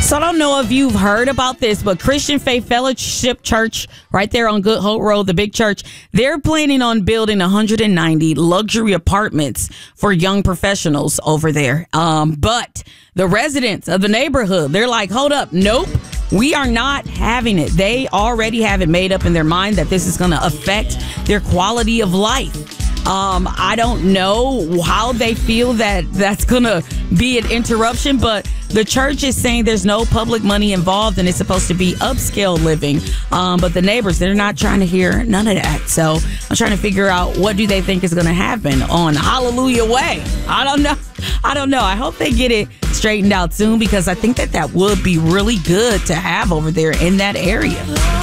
So I don't know if you've heard about this, but Christian Faith Fellowship Church, right there on Good Hope Road, the big church, they're planning on building 190 luxury apartments for young professionals over there. But the residents of the neighborhood, they're like, hold up, nope. We are not having it. They already have it made up in their mind that this is going to affect their quality of life. I don't know how they feel that that's going to be an interruption, but the church is saying there's no public money involved and it's supposed to be upscale living. But the neighbors, they're not trying to hear none of that. So I'm trying to figure out what do they think is going to happen on Hallelujah Way. I don't know. I hope they get it straightened out soon because I think that would be really good to have over there in that area.